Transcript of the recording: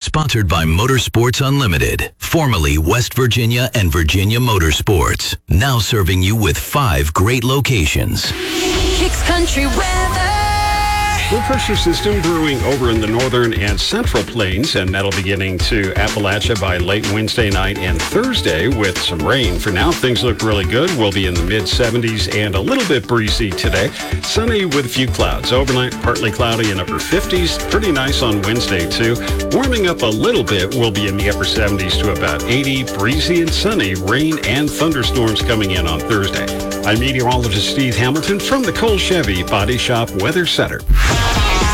Sponsored by Motorsports Unlimited, formerly West Virginia and Virginia Motorsports. Now serving you with 5 great locations. Kicks Country weather. Low pressure system brewing over in the northern and central plains, and that'll be getting to Appalachia by late Wednesday night and Thursday with some rain. For now, things look really good. We'll be in the mid-70s and a little bit breezy today. Sunny with a few clouds. Overnight, partly cloudy and upper 50s. Pretty nice on Wednesday, too. Warming up a little bit. We'll be in the upper 70s to about 80. Breezy and sunny. Rain and thunderstorms coming in on Thursday. I'm meteorologist Steve Hamilton from the Cole Chevy Body Shop Weather Center.